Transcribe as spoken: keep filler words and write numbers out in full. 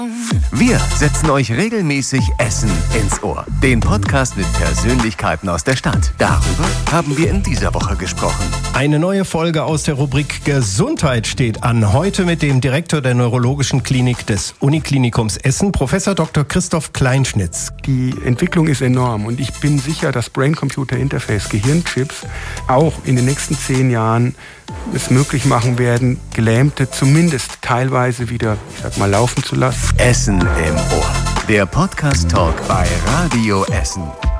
Wir setzen euch regelmäßig Essen ins Ohr. Den Podcast mit Persönlichkeiten aus der Stadt. Darüber haben wir in dieser Woche gesprochen. Eine neue Folge aus der Rubrik Gesundheit steht an. Heute mit dem Direktor der Neurologischen Klinik des Uniklinikums Essen, Professor Doktor Christoph Kleinschnitz. Die Entwicklung ist enorm und ich bin sicher, dass Brain-Computer-Interface, Gehirnchips, auch in den nächsten zehn Jahren es möglich machen werden, Gelähmte zumindest teilweise wieder, ich sag mal, laufen zu lassen. Essen im Ohr. Der Podcast-Talk bei Radio Essen.